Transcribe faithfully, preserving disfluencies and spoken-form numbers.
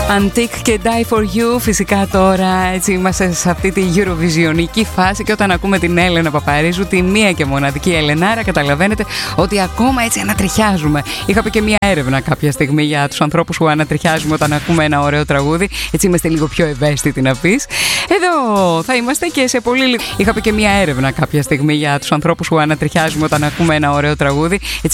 Antique και Die For You. Φυσικά τώρα έτσι είμαστε σε αυτή τη Eurovisionική φάση και όταν ακούμε την Έλενα Παπαρίζου, τη μία και μοναδική Ελενάρα, καταλαβαίνετε ότι ακόμα έτσι ανατριχιάζουμε. Είχα πει και μία έρευνα κάποια στιγμή για τους ανθρώπους που ανατριχιάζουμε όταν ακούμε ένα ωραίο τραγούδι. Έτσι είμαστε λίγο πιο ευαίσθητοι να πεις. Εδώ θα είμαστε και σε πολύ λίγο. Είχα πει και μία έρευνα κάποια στιγμή για τους ανθρώπους που ανατριχιάζουμε όταν ακούμε ένα ωραίο τραγούδι. Έτσι